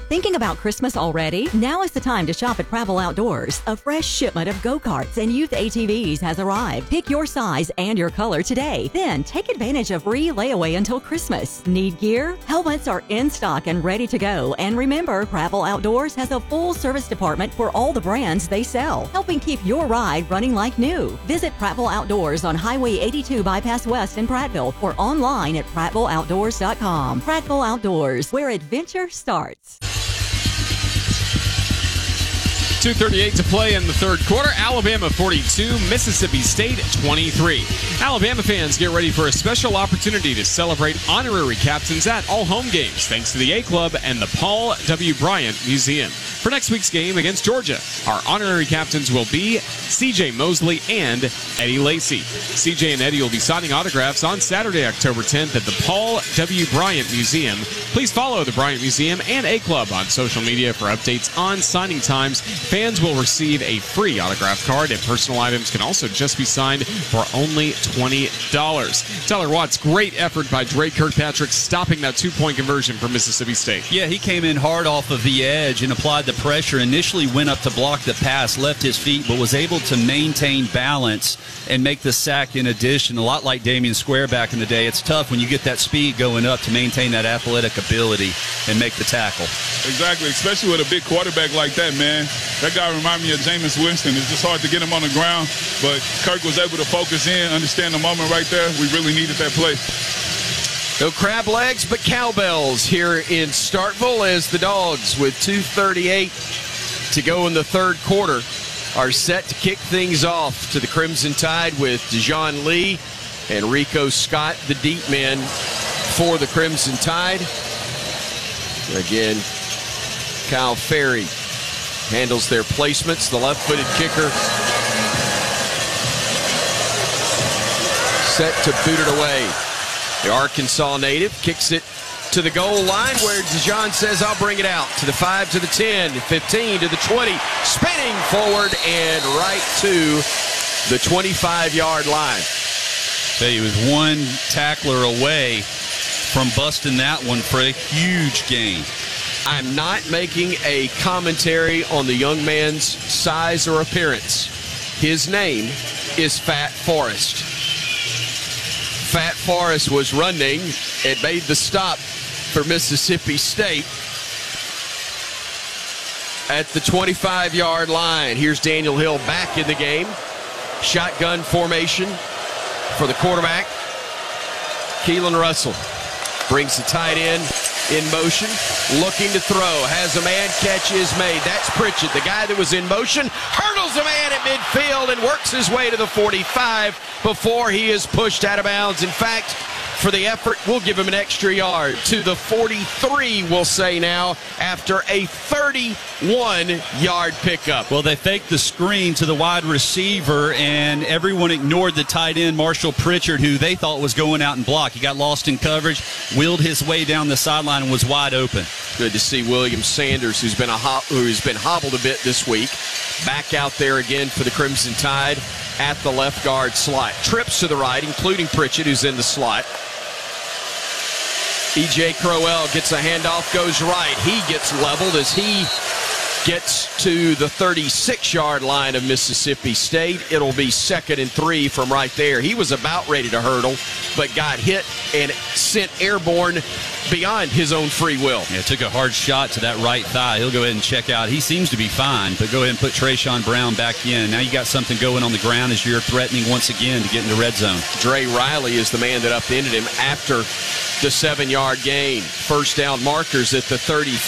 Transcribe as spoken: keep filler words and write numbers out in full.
Thinking about Christmas already? Now is the time to shop at Prattville Outdoors. A fresh shipment of go-karts and youth A T Vs has arrived. Pick your size and your color today. Then take advantage of free layaway until Christmas. Need gear? Helmets are in stock and ready to go. And remember, Prattville Outdoors has a full service department for all the brands they sell, helping keep your ride running like new. Visit Prattville Outdoors on Highway eighty-two Bypass West in Prattville or online at prattville outdoors dot com. Prattville Outdoors, where adventure starts. two thirty-eight to play in the third quarter. Alabama forty-two, Mississippi State twenty-three. Alabama fans, get ready for a special opportunity to celebrate honorary captains at all home games, thanks to the A Club and the Paul W. Bryant Museum. For next week's game against Georgia, our honorary captains will be C J Mosley and Eddie Lacy. C J and Eddie will be signing autographs on Saturday, October tenth at the Paul W. Bryant Museum. Please follow the Bryant Museum and A Club on social media for updates on signing times. Fans will receive a free autograph card, and personal items can also just be signed for only twenty dollars. Tyler Watts, great effort by Drake Kirkpatrick stopping that two-point conversion for Mississippi State. Yeah, he came in hard off of the edge and applied the pressure. Initially went up to block the pass, left his feet, but was able to maintain balance and make the sack in addition. A lot like Damian Square back in the day. It's tough when you get that speed going up to maintain that athletic ability and make the tackle. Exactly, especially with a big quarterback like that, man. That guy reminds me of Jameis Winston. It's just hard to get him on the ground, but Kirk was able to focus in, understand the moment right there. We really needed that play. No crab legs, but cowbells here in Starkville as the Dogs, with two thirty-eight to go in the third quarter, are set to kick things off to the Crimson Tide with Dejon Lee and Rico Scott, the deep men for the Crimson Tide. Again, Kyle Ferry handles their placements. The left-footed kicker set to boot it away. The Arkansas native kicks it to the goal line where Dejon says, I'll bring it out. To the five, to the ten, fifteen, to the twenty. Spinning forward and right to the twenty-five-yard line. So he was one tackler away from busting that one for a huge gain. I'm not making a commentary on the young man's size or appearance. His name is Fat Forrest. Fat Forrest was running and made the stop for Mississippi State at the twenty-five-yard line. Here's Daniel Hill back in the game. Shotgun formation for the quarterback. Keelan Russell brings the tight end in motion, looking to throw. Has a man, catch is made. That's Pritchett, the guy that was in motion, hurdles a man at midfield and works his way to the forty-five before he is pushed out of bounds. In fact, for the effort, we'll give him an extra yard. To the forty-three, we'll say now, after a thirty-one-yard pickup. Well, they faked the screen to the wide receiver, and everyone ignored the tight end, Marshall Pritchard, who they thought was going out and block. He got lost in coverage, wheeled his way down the sideline, and was wide open. Good to see William Sanders, who's been a ho- who's been hobbled a bit this week, back out there again for the Crimson Tide at the left guard slot. Trips to the right, including Pritchett, who's in the slot. E J Crowell gets a handoff, goes right. He gets leveled as he gets to the thirty-six-yard line of Mississippi State. It'll be second and three from right there. He was about ready to hurdle, but got hit and sent airborne beyond his own free will. Yeah, took a hard shot to that right thigh. He'll go ahead and check out. He seems to be fine, but go ahead and put Trayshawn Brown back in. Now you got something going on the ground as you're threatening once again to get in the red zone. Dre Riley is the man that upended him after the seven-yard gain. First down markers at the thirty.